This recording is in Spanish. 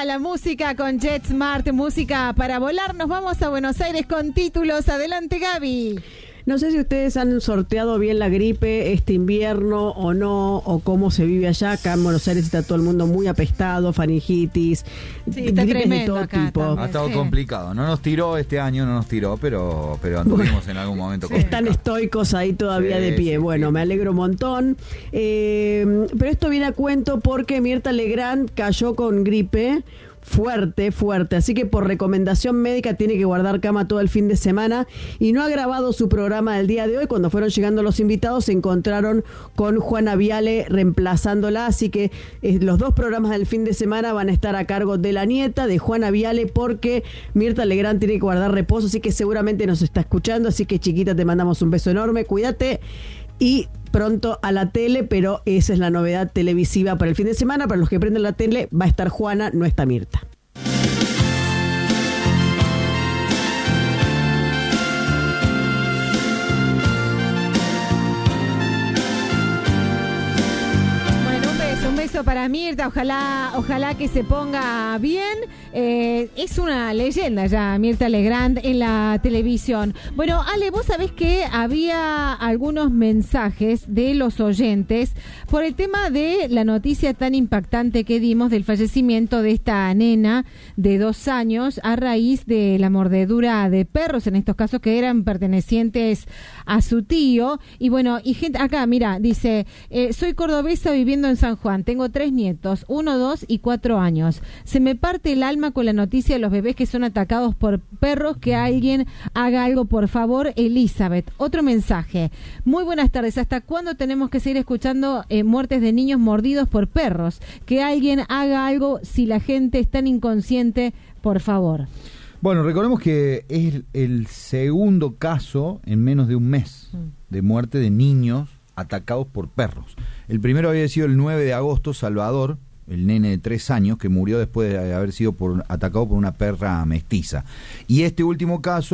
la música con JetSmart, música para volar. Nos vamos a Buenos Aires con títulos. Adelante, Gaby. No sé si ustedes han sorteado bien la gripe este invierno o no, o cómo se vive allá. Acá en Buenos Aires está todo el mundo muy apestado, faringitis, está gripes de todo acá tipo. también. Ha estado complicado. No nos tiró este año, pero anduvimos en algún momento complicado. Están estoicos ahí todavía de pie. Bueno, me alegro un montón. Pero esto viene a cuento porque Mirta Legrand cayó con gripe fuerte, así que por recomendación médica tiene que guardar cama todo el fin de semana y no ha grabado su programa del día de hoy. Cuando fueron llegando los invitados se encontraron con Juana Viale reemplazándola, así que los dos programas del fin de semana van a estar a cargo de la nieta, de Juana Viale, porque Mirta Legrand tiene que guardar reposo, así que seguramente nos está escuchando, así que chiquita, te mandamos un beso enorme, cuídate y pronto a la tele, pero esa es la novedad televisiva para el fin de semana. Para los que prenden la tele va a estar Juana, no está Mirta. Un beso para Mirta, ojalá que se ponga bien. Es una leyenda ya Mirta Legrand en la televisión. Bueno, Ale, vos sabés que había algunos mensajes de los oyentes por el tema de la noticia tan impactante que dimos del fallecimiento de esta nena de 2 años a raíz de la mordedura de perros, en estos casos que eran pertenecientes a su tío. Y bueno, y gente acá, mira, dice, soy cordobesa viviendo en San Juan, tengo 3 nietos, 1, 2 y 4 años. Se me parte el alma con la noticia de los bebés que son atacados por perros, que alguien haga algo, por favor. Elizabeth, otro mensaje. Muy buenas tardes, ¿hasta cuándo tenemos que seguir escuchando muertes de niños mordidos por perros? Que alguien haga algo si la gente es tan inconsciente, por favor. Bueno, recordemos que es el segundo caso en menos de un mes de muerte de niños atacados por perros. El primero había sido el 9 de agosto, Salvador, el nene de 3 años, que murió después de haber sido atacado por una perra mestiza. Y este último caso